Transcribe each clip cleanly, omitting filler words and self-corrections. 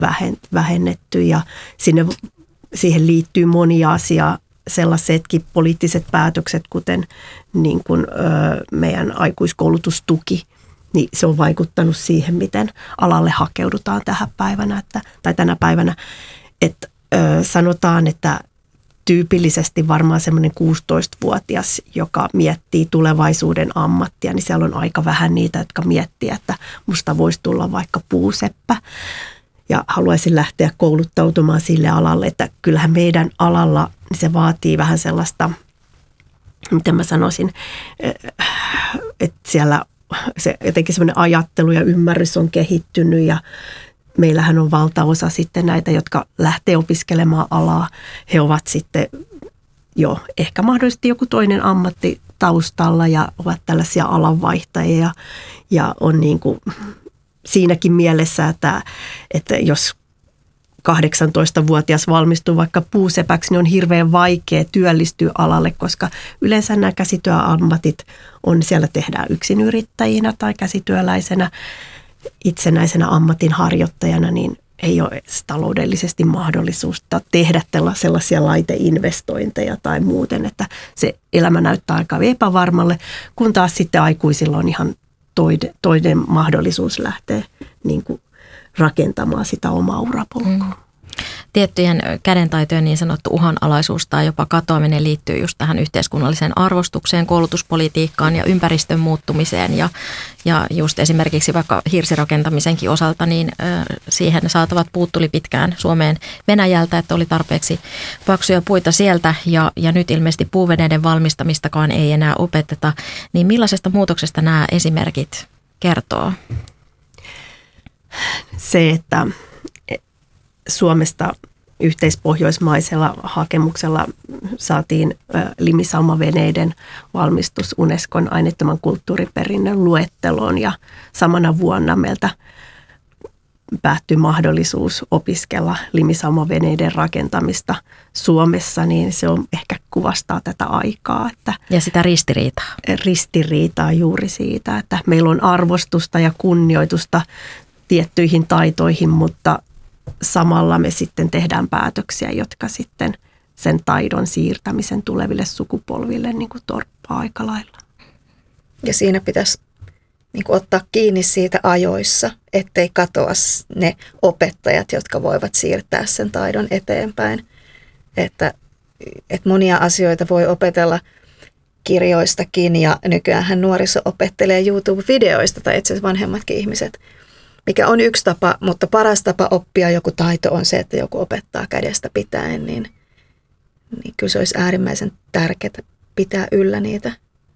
vähennetty ja siihen liittyy monia asiaa, sellaisetkin poliittiset päätökset, kuten niin kuin, meidän aikuiskoulutustuki, niin se on vaikuttanut siihen, miten alalle hakeudutaan tänä päivänä. Että sanotaan, että tyypillisesti varmaan semmoinen 16-vuotias, joka miettii tulevaisuuden ammattia, niin siellä on aika vähän niitä, jotka miettii, että musta voisi tulla vaikka puuseppä. Ja haluaisin lähteä kouluttautumaan sille alalle, että kyllähän meidän alalla niin se vaatii vähän sellaista, miten mä sanoisin, että siellä se jotenkin semmoinen ajattelu ja ymmärrys on kehittynyt ja meillähän on valtaosa sitten näitä, jotka lähtee opiskelemaan alaa. He ovat sitten jo ehkä mahdollisesti joku toinen ammatti taustalla ja ovat tällaisia alanvaihtajia ja on niin kuin siinäkin mielessä, että jos 18-vuotias valmistuu vaikka puusepäksi, niin on hirveän vaikea työllistyä alalle, koska yleensä nämä käsityöammatit on, siellä tehdään yksinyrittäjinä tai käsityöläisenä, itsenäisenä ammatinharjoittajana, niin ei ole taloudellisesti mahdollisuutta tehdä sellaisia laiteinvestointeja tai muuten, että se elämä näyttää aika epävarmalle, kun taas sitten aikuisilla on ihan toinen mahdollisuus lähteä niin kuin rakentamaan sitä omaa urapolkua. Tiettyjen kädentaitojen niin sanottu uhanalaisuus tai jopa katoaminen liittyy just tähän yhteiskunnalliseen arvostukseen, koulutuspolitiikkaan ja ympäristön muuttumiseen ja just esimerkiksi vaikka hirsirakentamisenkin osalta, niin siihen saatavat puut tuli pitkään Suomeen Venäjältä, että oli tarpeeksi paksuja puita sieltä ja nyt ilmeisesti puuveneiden valmistamistakaan ei enää opeteta. Niin millaisesta muutoksesta nämä esimerkit kertoo? Se, että Suomesta yhteispohjoismaisella hakemuksella saatiin limisaumaveneiden valmistus Unescon aineettoman kulttuuriperinnön luetteloon ja samana vuonna meiltä päättyi mahdollisuus opiskella limisaumaveneiden rakentamista Suomessa, niin se on ehkä kuvastaa tätä aikaa. Ja sitä ristiriitaa. Ristiriitaa juuri siitä, että meillä on arvostusta ja kunnioitusta tiettyihin taitoihin, mutta samalla me sitten tehdään päätöksiä, jotka sitten sen taidon siirtämisen tuleville sukupolville niin kuin torppaa aika lailla. Ja siinä pitäisi niin kuin ottaa kiinni siitä ajoissa, ettei katoa ne opettajat, jotka voivat siirtää sen taidon eteenpäin. Että monia asioita voi opetella kirjoistakin ja nykyäänhän nuoriso opettelee YouTube-videoista tai itse asiassa vanhemmatkin ihmiset. Mikä on yksi tapa, mutta paras tapa oppia joku taito on se, että joku opettaa kädestä pitäen, niin kyllä se olisi äärimmäisen tärkeää pitää yllä niitä.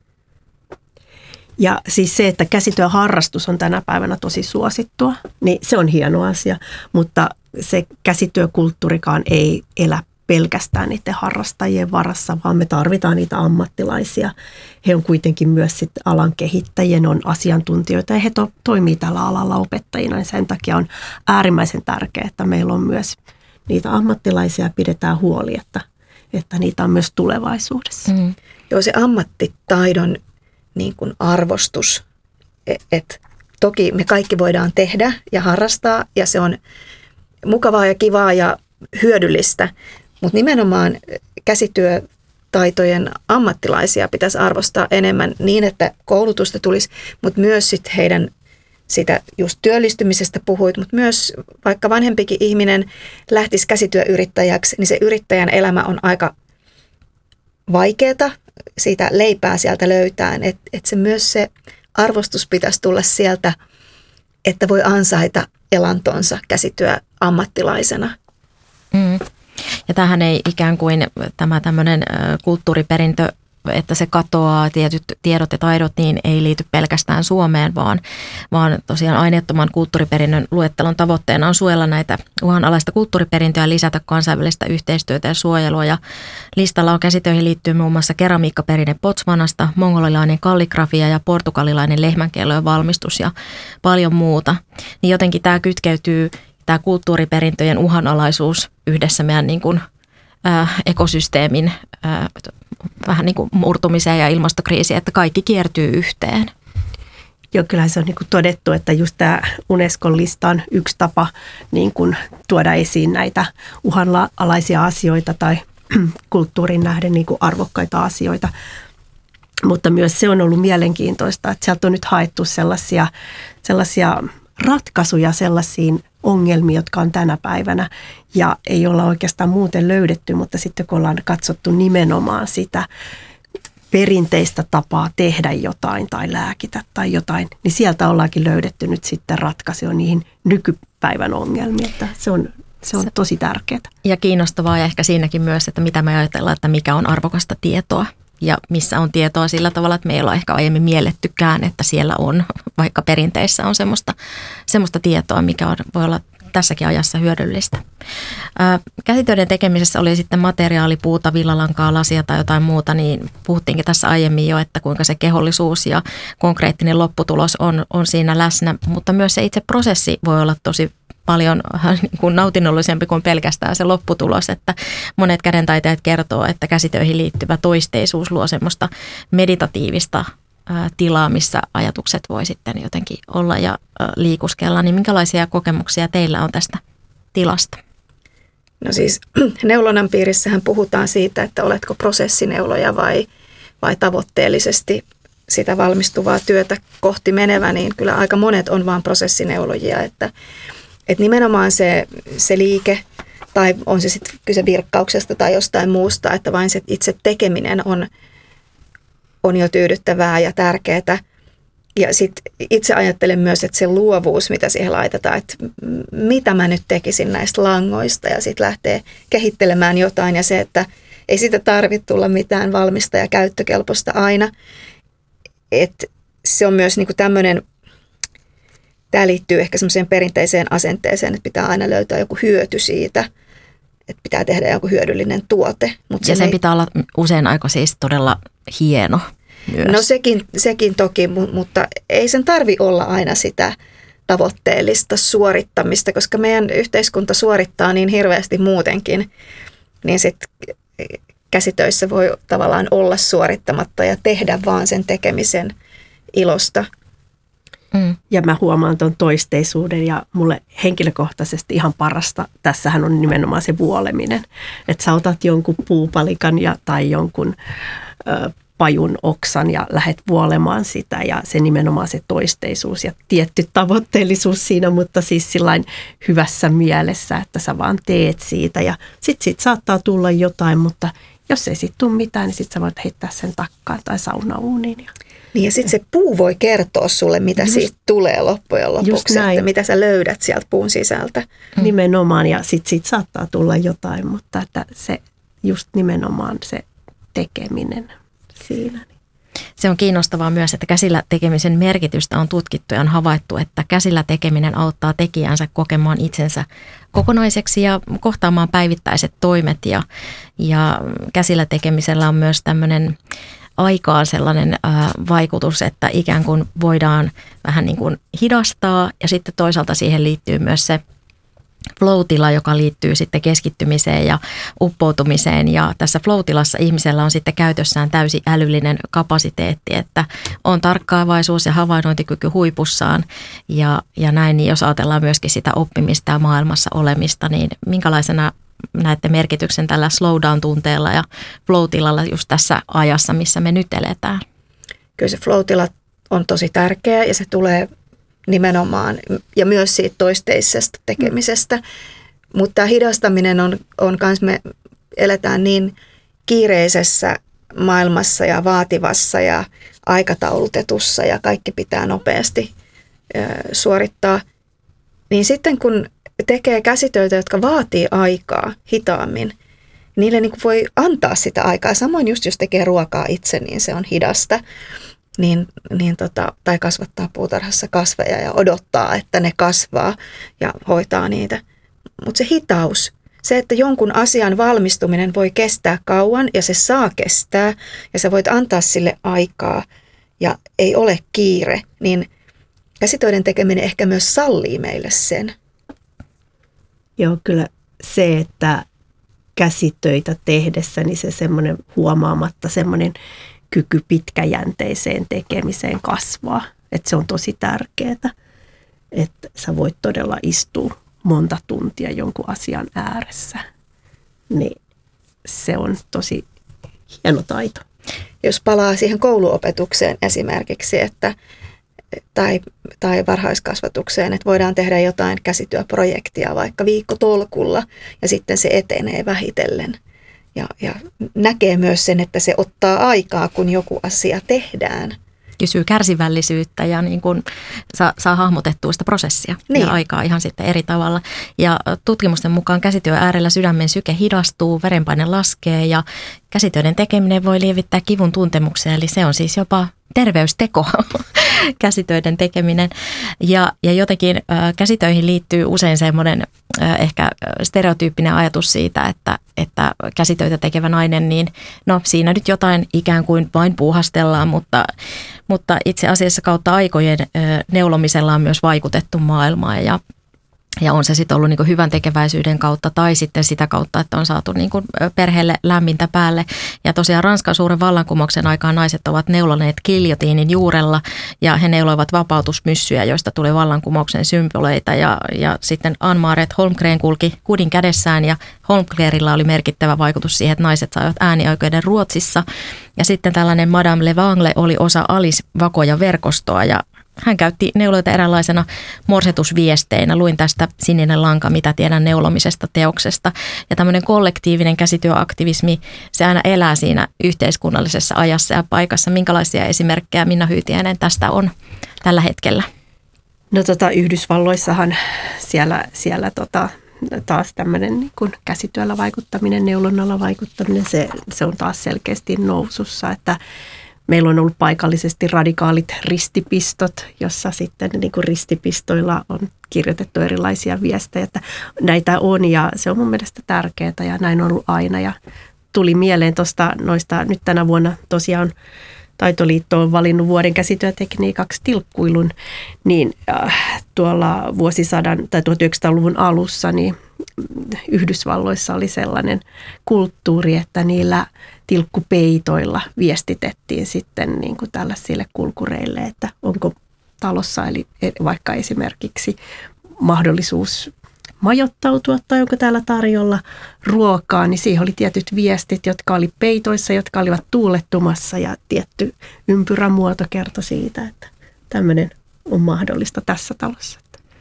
Ja siis se, että käsityöharrastus on tänä päivänä tosi suosittua, niin se on hieno asia, mutta se käsityökulttuurikaan ei elä pelkästään niiden harrastajien varassa, vaan me tarvitaan niitä ammattilaisia. He on kuitenkin myös sitten alan kehittäjien, on asiantuntijoita ja he toimii tällä alalla opettajina. Ja sen takia on äärimmäisen tärkeää, että meillä on myös niitä ammattilaisia, pidetään huoli, että niitä on myös tulevaisuudessa. Mm. Joo, se ammattitaidon niin kuin arvostus, että toki me kaikki voidaan tehdä ja harrastaa ja se on mukavaa ja kivaa ja hyödyllistä, mutta nimenomaan käsityötaitojen ammattilaisia pitäisi arvostaa enemmän niin, että koulutusta tulisi, mutta myös sit heidän sitä just työllistymisestä puhuit, mutta myös vaikka vanhempikin ihminen lähtisi käsityöyrittäjäksi, niin se yrittäjän elämä on aika vaikeaa siitä leipää sieltä löytäen, että se myös se arvostus pitäisi tulla sieltä, että voi ansaita elantonsa käsityöammattilaisena. Mm. Ja tämähän ei ikään kuin tämä tämmöinen kulttuuriperintö, että se katoaa, tietyt tiedot ja taidot, niin ei liity pelkästään Suomeen, vaan tosiaan aineettoman kulttuuriperinnön luettelon tavoitteena on suojella näitä uhanalaista kulttuuriperintöä ja lisätä kansainvälistä yhteistyötä ja suojelua. Ja listalla on käsitöihin liittyen muun muassa keramiikkaperinne Botswanasta, mongolilainen kalligrafia ja portugalilainen lehmänkellojen valmistus ja paljon muuta. Niin jotenkin tämä kytkeytyy, tämä kulttuuriperintöjen uhanalaisuus yhdessä meidän niin kuin, ekosysteemin vähän niin kuin murtumiseen ja ilmastokriisiin, että kaikki kiertyy yhteen. Joo, kyllähän se on niin kuin todettu, että just tämä Unescon lista on yksi tapa niin kuin tuoda esiin näitä uhanalaisia asioita tai kulttuurin nähden niin kuin arvokkaita asioita. Mutta myös se on ollut mielenkiintoista, että sieltä on nyt haettu sellaisia ratkaisuja sellaisiin ongelmiin, jotka on tänä päivänä ja ei olla oikeastaan muuten löydetty, mutta sitten kun ollaan katsottu nimenomaan sitä perinteistä tapaa tehdä jotain tai lääkitä tai jotain, niin sieltä ollaankin löydetty nyt sitten ratkaisuja niihin nykypäivän ongelmiin, että se on tosi tärkeää. Ja kiinnostavaa ja ehkä siinäkin myös, että mitä me ajatellaan, että mikä on arvokasta tietoa ja missä on tietoa sillä tavalla, että me ei olla ehkä aiemmin miellettykään, että siellä on, vaikka perinteissä on semmoista tietoa, mikä voi olla tässäkin ajassa hyödyllistä. Käsitöiden tekemisessä oli sitten materiaali, puuta, villalankaa, lasia tai jotain muuta, niin puhuttiinkin tässä aiemmin jo, että kuinka se kehollisuus ja konkreettinen lopputulos on siinä läsnä, mutta myös se itse prosessi voi olla tosi paljon niin kuin nautinnollisempi kuin pelkästään se lopputulos, että monet kädentaiteet kertoo, että käsitöihin liittyvä toisteisuus luo semmoista meditatiivista tilaa, missä ajatukset voi sitten jotenkin olla ja liikuskella, niin minkälaisia kokemuksia teillä on tästä tilasta? No siis neulonnan piirissähän puhutaan siitä, että oletko prosessineuloja vai tavoitteellisesti sitä valmistuvaa työtä kohti menevä, niin kyllä aika monet on vaan prosessineulojia, että nimenomaan se liike, tai on se sitten kyse virkkauksesta tai jostain muusta, että vain se itse tekeminen on jo tyydyttävää ja tärkeää. Ja sitten itse ajattelen myös, että se luovuus, mitä siihen laitetaan, että mitä mä nyt tekisin näistä langoista ja sitten lähtee kehittelemään jotain ja se, että ei siitä tarvitse tulla mitään valmista ja käyttökelpoista aina. Että se on myös niinku tämmöinen, tämä liittyy ehkä semmoiseen perinteiseen asenteeseen, että pitää aina löytää joku hyöty siitä, että pitää tehdä joku hyödyllinen tuote. Ja sen pitää olla usein aika siis todella hieno myös. No sekin toki, mutta ei sen tarvi olla aina sitä tavoitteellista suorittamista, koska meidän yhteiskunta suorittaa niin hirveästi muutenkin, niin sitten käsitöissä voi tavallaan olla suorittamatta ja tehdä vaan sen tekemisen ilosta. Ja mä huomaan tuon toisteisuuden ja mulle henkilökohtaisesti ihan parasta tässähän on nimenomaan se vuoleminen. Että sä otat jonkun puupalikan tai jonkun pajun oksan ja lähdet vuolemaan sitä ja se nimenomaan se toisteisuus ja tietty tavoitteellisuus siinä, mutta siis sillain hyvässä mielessä, että sä vaan teet siitä ja sit saattaa tulla jotain, mutta jos ei sit tule mitään, niin sit sä voit heittää sen takkaan tai saunauuniin. Niin ja sitten se puu voi kertoa sulle, mitä siitä tulee loppujen lopuksi, että mitä sä löydät sieltä puun sisältä. Nimenomaan ja sitten siitä saattaa tulla jotain, mutta että se just nimenomaan se tekeminen siinä. Se on kiinnostavaa myös, että käsillä tekemisen merkitystä on tutkittu ja on havaittu, että käsillä tekeminen auttaa tekijänsä kokemaan itsensä kokonaiseksi ja kohtaamaan päivittäiset toimet ja käsillä tekemisellä on myös tämmöinen aikaan sellainen vaikutus, että ikään kuin voidaan vähän niin kuin hidastaa ja sitten toisaalta siihen liittyy myös se flow-tila, joka liittyy sitten keskittymiseen ja uppoutumiseen ja tässä flow-tilassa ihmisellä on sitten käytössään täysi älyllinen kapasiteetti, että on tarkkaavaisuus ja havainnointikyky huipussaan ja näin, niin jos ajatellaan myöskin sitä oppimista ja maailmassa olemista, niin minkälaisena näette merkityksen tällä slowdown-tunteella ja flow-tilalla just tässä ajassa, missä me nyt eletään? Kyllä se flow-tila on tosi tärkeä ja se tulee nimenomaan ja myös siitä toisteisesta tekemisestä, mutta tämä hidastaminen on kans me eletään niin kiireisessä maailmassa ja vaativassa ja aikataulutetussa ja kaikki pitää nopeasti suorittaa, niin sitten kun tekee käsitöitä, jotka vaatii aikaa hitaammin, niille niin kuin voi antaa sitä aikaa. Samoin just jos tekee ruokaa itse, niin se on hidasta. Tai kasvattaa puutarhassa kasveja ja odottaa, että ne kasvaa ja hoitaa niitä. Mutta se hitaus, se, että jonkun asian valmistuminen voi kestää kauan ja se saa kestää ja sä voit antaa sille aikaa ja ei ole kiire, niin käsitöiden tekeminen ehkä myös sallii meille sen. Joo, kyllä se, että käsitöitä tehdessä, niin se semmoinen huomaamatta semmoinen kyky pitkäjänteiseen tekemiseen kasvaa. Että se on tosi tärkeää, että sä voit todella istua monta tuntia jonkun asian ääressä. Niin se on tosi hieno taito. Jos palaa siihen kouluopetukseen esimerkiksi, tai varhaiskasvatukseen, että voidaan tehdä jotain käsityöprojektia vaikka viikkotolkulla ja sitten se etenee vähitellen. Ja näkee myös sen, että se ottaa aikaa, kun joku asia tehdään. Kysyy kärsivällisyyttä ja niin kuin saa hahmotettua sitä prosessia ja aikaa ihan sitten eri tavalla. Ja tutkimusten mukaan käsityön äärellä sydämen syke hidastuu, verenpaine laskee ja käsitöiden tekeminen voi lievittää kivun tuntemuksia. Eli se on siis jopa terveysteko, käsitöiden tekeminen. Ja jotenkin käsitöihin liittyy usein semmoinen ehkä stereotyyppinen ajatus siitä, että käsitöitä tekevä nainen, niin no siinä nyt jotain ikään kuin vain puuhastellaan, mutta itse asiassa kautta aikojen neulomisella on myös vaikutettu maailmaan ja on se sitten ollut niin kuin hyvän tekeväisyyden kautta tai sitten sitä kautta, että on saatu niin kuin perheelle lämmintä päälle. Ja tosiaan Ranskan suuren vallankumouksen aikaan naiset ovat neuloneet giljotiinin juurella ja he neuloivat vapautusmyssyjä, joista tuli vallankumouksen symboleita. Ja sitten Anne-Maret Holmgren kulki kudin kädessään ja Holmgrenilla oli merkittävä vaikutus siihen, että naiset saivat ääniaikoiden Ruotsissa. Ja sitten tällainen Madame Levangle oli osa Alice-vakoja verkostoa ja hän käytti neuloita eräänlaisena morsetusviesteinä. Luin tästä Sininen lanka, mitä tiedän neulomisesta teoksesta. Ja tämmöinen kollektiivinen käsityöaktivismi, se aina elää siinä yhteiskunnallisessa ajassa ja paikassa. Minkälaisia esimerkkejä Minna Hyytiäinen tästä on tällä hetkellä? No Yhdysvalloissahan siellä taas tämmöinen niin kuin käsityöllä vaikuttaminen, neulonnalla vaikuttaminen, se on taas selkeästi nousussa, että meillä on ollut paikallisesti radikaalit ristipistot, jossa sitten niin kuin ristipistoilla on kirjoitettu erilaisia viestejä, että näitä on ja se on mun mielestä tärkeää ja näin on ollut aina. Ja tuli mieleen noista nyt tänä vuonna tosiaan Taitoliitto on valinnut vuoden käsityötekniikaksi tilkkuilun, niin tuolla vuosisadan tai 1900-luvun alussa niin Yhdysvalloissa oli sellainen kulttuuri, että niillä tilkkupeitoilla viestitettiin sitten niin kuin tällaisille kulkureille, että onko talossa eli vaikka esimerkiksi mahdollisuus majoittautua tai onko täällä tarjolla ruokaa, niin siihen oli tietyt viestit, jotka oli peitoissa, jotka olivat tuulettumassa ja tietty ympyrämuoto kertoi siitä, että tämmöinen on mahdollista tässä talossa.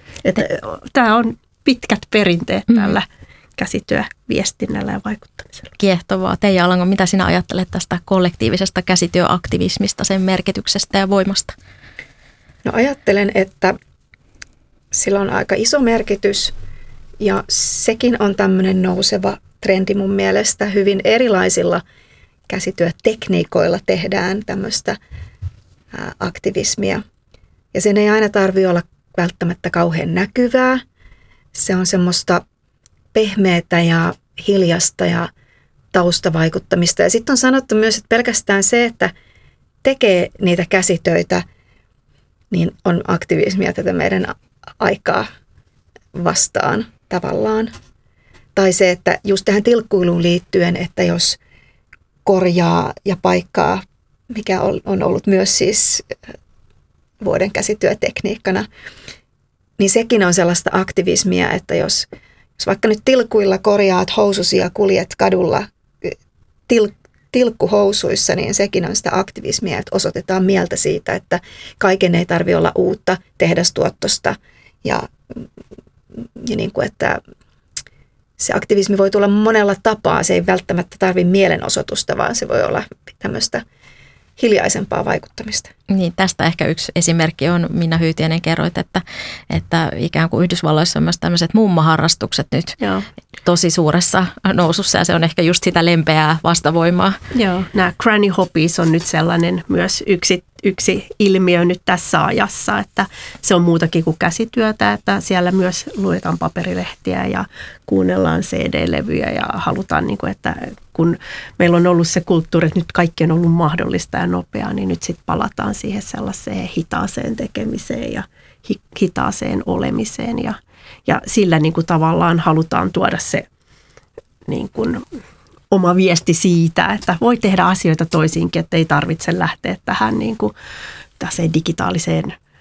Tämä on pitkät perinteet tällä käsityöviestinnällä ja vaikuttamisella. Kiehtovaa. Teija Alanko, mitä sinä ajattelet tästä kollektiivisesta käsityöaktivismista, sen merkityksestä ja voimasta? No ajattelen, että sillä on aika iso merkitys ja sekin on tämmöinen nouseva trendi mun mielestä. Hyvin erilaisilla käsityötekniikoilla tehdään tämmöistä aktivismia ja sen ei aina tarvitse olla välttämättä kauhean näkyvää. Se on semmoista pehmeätä ja hiljasta ja taustavaikuttamista. Ja sitten on sanottu myös, että pelkästään se, että tekee niitä käsitöitä, niin on aktivismia tätä meidän aikaa vastaan tavallaan. Tai se, että just tähän tilkkuiluun liittyen, että jos korjaa ja paikkaa, mikä on ollut myös siis vuoden käsityötekniikkana, niin sekin on sellaista aktivismia, että jos vaikka nyt tilkuilla korjaat housusi ja kuljet kadulla tilkkuhousuissa, niin sekin on sitä aktivismia, että osoitetaan mieltä siitä, että kaiken ei tarvitse olla uutta tehdastuottosta ja niin kuin, että se aktivismi voi tulla monella tapaa. Se ei välttämättä tarvitse mielenosoitusta, vaan se voi olla tämmöistä hiljaisempaa vaikuttamista. Niin, tästä ehkä yksi esimerkki on, Minna Hyytiäinen kerroit, että ikään kuin Yhdysvalloissa on myös tämmöiset mummaharrastukset nyt tosi suuressa nousussa ja se on ehkä just sitä lempeää vastavoimaa. Joo, nämä granny hobbies on nyt sellainen myös yksi ilmiö nyt tässä ajassa, että se on muutakin kuin käsityötä, että siellä myös luetaan paperilehtiä ja kuunnellaan CD-levyjä ja halutaan, niin kuin, että kun meillä on ollut se kulttuuri, että nyt kaikki on ollut mahdollista ja nopeaa, niin nyt sitten palataan siihen sellaiseen hitaaseen tekemiseen ja hitaaseen olemiseen ja sillä niin kuin tavallaan halutaan tuoda se niin kuin oma viesti siitä, että voi tehdä asioita toisinkin, että ei tarvitse lähteä tähän niin kuin digitaaliseen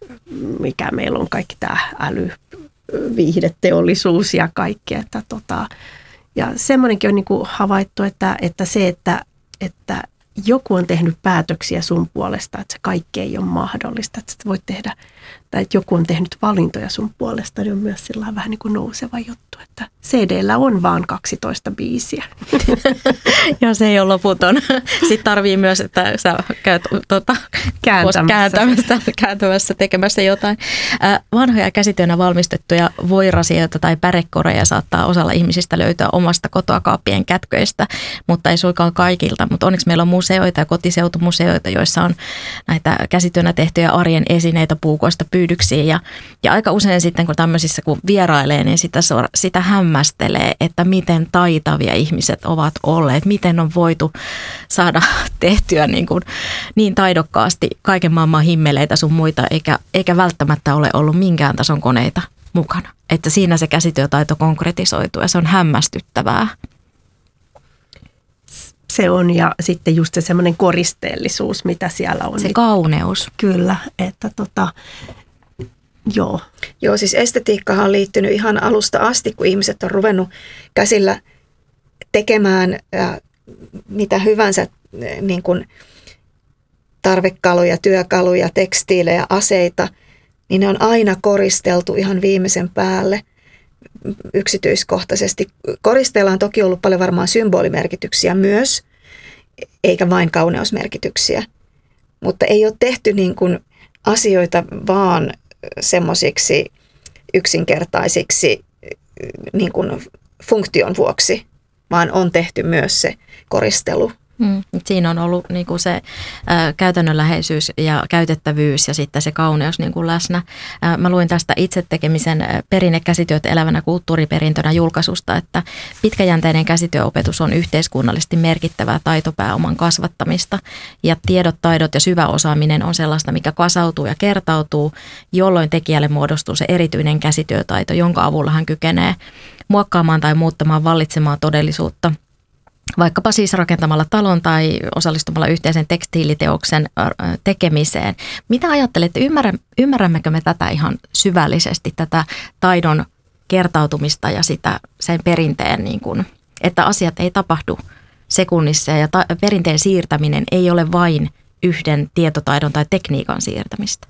mikä meillä on kaikki tämä älyviihdeteollisuus ja kaikki. Ja semmoinenkin on niin kuin havaittu, että se, että joku on tehnyt päätöksiä sun puolesta, että se kaikki ei ole mahdollista, että sä voit tehdä, tai että joku on tehnyt valintoja sun puolesta, niin on myös sillä vähän niin kuin nouseva juttu, että CD:llä on vaan 12 biisiä. Ja se ei ole loputon. Sitten tarvii myös, että sä käyt kääntämässä, tekemässä jotain. Vanhoja käsityönä valmistettuja voirasioita tai pärekoreja saattaa osalla ihmisistä löytyä omasta kotoakaappien kätköistä, mutta ei suinkaan kaikilta. Mutta onneksi meillä on museoita ja kotiseutumuseoita, joissa on näitä käsityönä tehtyjä arjen esineitä puukoista pyydyksiin. Ja aika usein sitten, kun tämmöisissä kun vierailee, niin sitä hämmästelee, että miten taitavia ihmiset ovat olleet, miten on voitu saada tehtyä niin taidokkaasti kaiken maailman himmeleitä sun muita, eikä välttämättä ole ollut minkään tason koneita mukana. Että siinä se käsityötaito konkretisoituu ja se on hämmästyttävää. Se on, ja sitten just se semmoinen koristeellisuus, mitä siellä on. Se kauneus. Kyllä, että joo. Joo, siis estetiikkahan on liittynyt ihan alusta asti, kun ihmiset on ruvennut käsillä tekemään mitä hyvänsä niin kuin tarvekaluja, työkaluja, tekstiilejä, aseita, niin ne on aina koristeltu ihan viimeisen päälle yksityiskohtaisesti. Koristeilla on toki ollut paljon varmaan symbolimerkityksiä myös, eikä vain kauneusmerkityksiä, mutta ei ole tehty niin kuin asioita vaan semmoisiksi yksinkertaisiksi niin kuin funktion vuoksi, vaan on tehty myös se koristelu. Siinä on ollut niin kuin se käytännönläheisyys ja käytettävyys ja sitten se kauneus niin kuin läsnä. Mä luin tästä itse tekemisen perinnekäsityöt elävänä kulttuuriperintönä julkaisusta, että pitkäjänteinen käsityöopetus on yhteiskunnallisesti merkittävää taitopääoman kasvattamista ja tiedot, taidot ja syvä osaaminen on sellaista, mikä kasautuu ja kertautuu, jolloin tekijälle muodostuu se erityinen käsityötaito, jonka avulla hän kykenee muokkaamaan tai muuttamaan vallitsemaa todellisuutta. Vaikkapa siis rakentamalla talon tai osallistumalla yhteisen tekstiiliteoksen tekemiseen. Mitä ajattelette, ymmärrämmekö me tätä ihan syvällisesti, tätä taidon kertautumista ja sen perinteen, niin kuin, että asiat ei tapahdu sekunnissa ja perinteen siirtäminen ei ole vain yhden tietotaidon tai tekniikan siirtämistä?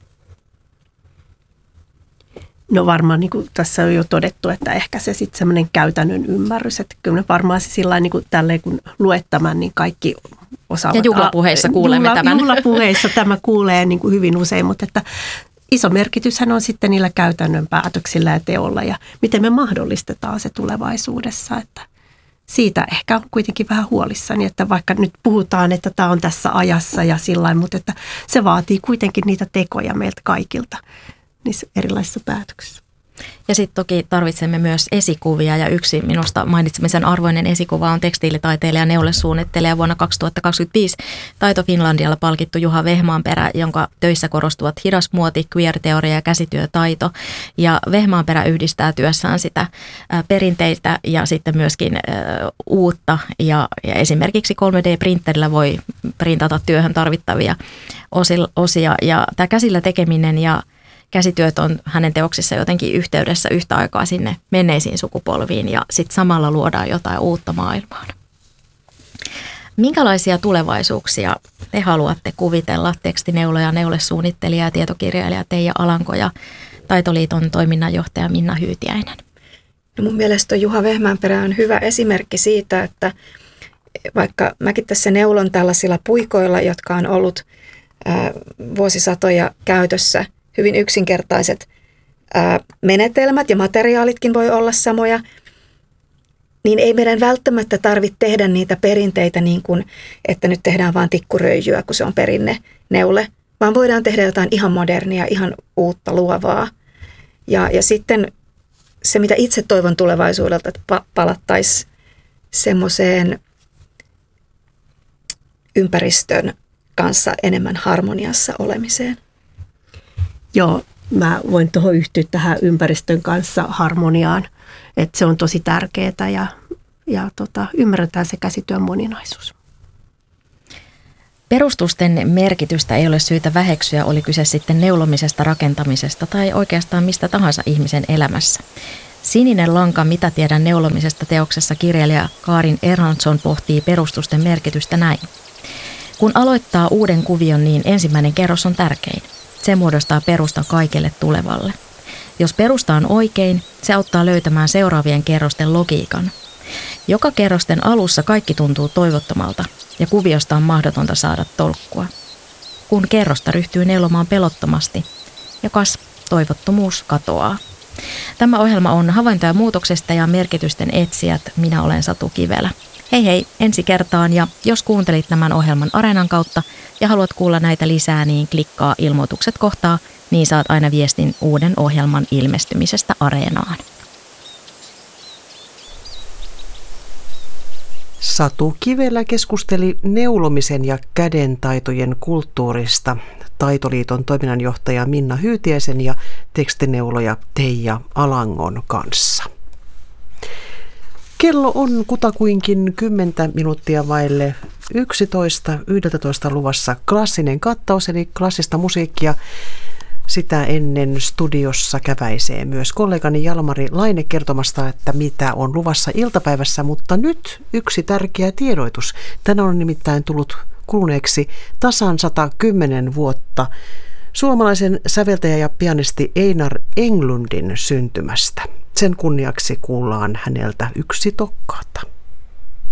No varmaan niin kuin tässä on jo todettu, että ehkä se sitten semmoinen käytännön ymmärrys, että kyllä varmaan se sillä niin kuin tälleen kun luet tämän, niin kaikki osaavat. Ja juhlapuheissa kuulemme tämän. Juhlapuheissa tämä kuulee niin kuin hyvin usein, mutta että iso merkityshän on sitten niillä käytännön päätöksillä ja teolla ja miten me mahdollistetaan se tulevaisuudessa, että siitä ehkä on kuitenkin vähän huolissani, että vaikka nyt puhutaan, että tämä on tässä ajassa ja sillain, mutta että se vaatii kuitenkin niitä tekoja meiltä kaikilta niissä erilaisissa päätöksissä. Ja sitten toki tarvitsemme myös esikuvia ja yksi minusta mainitsemisen arvoinen esikuva on tekstiilitaiteilija ja neulesuunnittelija vuonna 2025 Taito Finlandialla palkittu Juha Vehmaanperä, jonka töissä korostuvat hidas muoti, queer-teoria ja käsityötaito. Ja Vehmaanperä yhdistää työssään sitä perinteitä ja sitten myöskin uutta ja esimerkiksi 3D-printerillä voi printata työhön tarvittavia osia ja tämä käsillä tekeminen ja käsityöt on hänen teoksissa jotenkin yhteydessä yhtä aikaa sinne menneisiin sukupolviin ja sitten samalla luodaan jotain uutta maailmaan. Minkälaisia tulevaisuuksia te haluatte kuvitella, tekstineuloja, neulesuunnittelija ja tietokirjailija Teija Alanko ja Taitoliiton toiminnanjohtaja Minna Hyytiäinen? No mun mielestä Juha Vehmaanperä on hyvä esimerkki siitä, että vaikka mäkin tässä neulon tällaisilla puikoilla, jotka on ollut vuosisatoja käytössä, hyvin yksinkertaiset menetelmät ja materiaalitkin voi olla samoja, niin ei meidän välttämättä tarvitse tehdä niitä perinteitä niin kuin, että nyt tehdään vain tikkuröijyä, kun se on perinneneule, vaan voidaan tehdä jotain ihan modernia, ihan uutta, luovaa. Ja sitten se, mitä itse toivon tulevaisuudelta, että palattaisiin semmoiseen ympäristön kanssa enemmän harmoniassa olemiseen. Joo, mä voin tuohon yhtyä tähän ympäristön kanssa harmoniaan, että se on tosi tärkeää ja ymmärretään se käsityön moninaisuus. Perustusten merkitystä ei ole syytä väheksyä, oli kyse sitten neulomisesta, rakentamisesta tai oikeastaan mistä tahansa ihmisen elämässä. Sininen lanka, mitä tiedän neulomisesta teoksessa kirjailija Karin Erlandsson pohtii perustusten merkitystä näin. Kun aloittaa uuden kuvion, niin ensimmäinen kerros on tärkein. Se muodostaa perustan kaikelle tulevalle. Jos perusta on oikein, se auttaa löytämään seuraavien kerrosten logiikan. Joka kerrosten alussa kaikki tuntuu toivottomalta ja kuviosta on mahdotonta saada tolkkua. Kun kerrosta ryhtyy neulomaan pelottomasti, jokas toivottomuus katoaa. Tämä ohjelma on Havaintoja muutoksesta ja merkitysten etsijät. Minä olen Satu Kivelä. Hei hei, ensi kertaan, ja jos kuuntelit tämän ohjelman Areenan kautta ja haluat kuulla näitä lisää, niin klikkaa ilmoitukset kohtaa, niin saat aina viestin uuden ohjelman ilmestymisestä Areenaan. Satu Kivelä keskusteli neulomisen ja kädentaitojen kulttuurista Taitoliiton toiminnanjohtaja Minna Hyytiäisen ja tekstineuloja Teija Alangon kanssa. Kello on kutakuinkin 10 minuuttia vaille 11 luvassa klassinen kattaus, eli klassista musiikkia. Sitä ennen studiossa käväisee myös kollegani Jalmari Laine kertomasta, että mitä on luvassa iltapäivässä, mutta nyt yksi tärkeä tiedoitus. Tänään on nimittäin tullut kuluneeksi tasan 110 vuotta suomalaisen säveltäjä ja pianisti Einar Englundin syntymästä. Sen kunniaksi kuullaan häneltä yksi tokkaata.